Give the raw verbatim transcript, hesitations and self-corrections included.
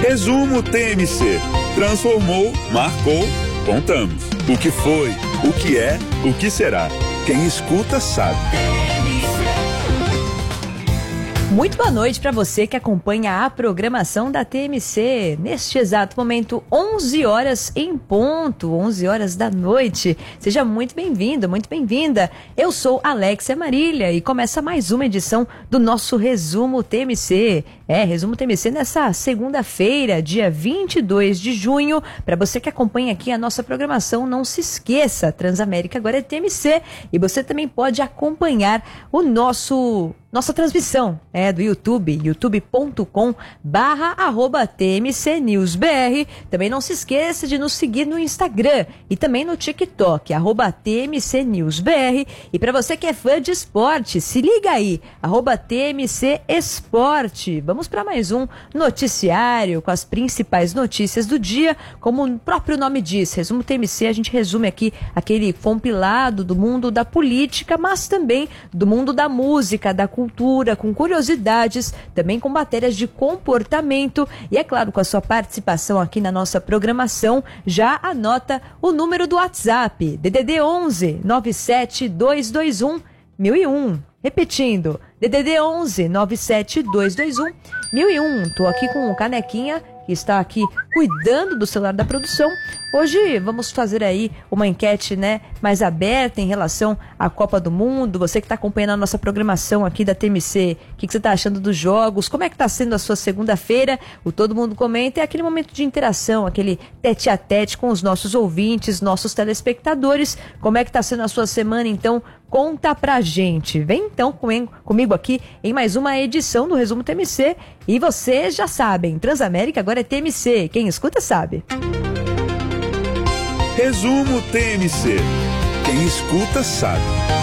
Resumo T M C. Transformou, marcou, contamos. O que foi, o que é, o que será. Quem escuta sabe. Muito boa noite para você que acompanha a programação da T M C. Neste exato momento, onze horas em ponto, onze horas da noite. Seja muito bem-vindo, muito bem-vinda. Eu sou Alexia Marília e começa mais uma edição do nosso Resumo T M C. É, Resumo T M C nessa segunda-feira, dia vinte e dois de junho. Para você que acompanha aqui a nossa programação, não se esqueça, Transamérica agora é T M C e você também pode acompanhar o nosso... Nossa transmissão é do YouTube, youtube ponto com barra arroba T M C News B R. Também não se esqueça de nos seguir no Instagram e também no TikTok, arroba T M C News B R. E para você que é fã de esporte, se liga aí, arroba T M C Esporte. Vamos para mais um noticiário com as principais notícias do dia. Como o próprio nome diz, Resumo T M C, a gente resume aqui aquele compilado do mundo da política, mas também do mundo da música, da cultura, com curiosidades, também com matérias de comportamento e, é claro, com a sua participação aqui na nossa programação. Já anota o número do WhatsApp, D D D onze nove sete dois dois um mil e um. Repetindo, D D D onze nove sete dois dois um mil e um. Tô aqui com o Canequinha, que está aqui cuidando do celular da produção. Hoje vamos fazer aí uma enquete, né, mais aberta em relação à Copa do Mundo. Você que está acompanhando a nossa programação aqui da T M C, o que, que você está achando dos jogos? Como é que está sendo a sua segunda-feira? O Todo Mundo Comenta é aquele momento de interação, aquele tete a tete com os nossos ouvintes, nossos telespectadores. Como é que está sendo a sua semana, então? Conta pra gente. Vem então comigo aqui em mais uma edição do Resumo T M C. E vocês já sabem, Transamérica agora é T M C. Quem escuta sabe. Resumo T M C. Quem escuta sabe.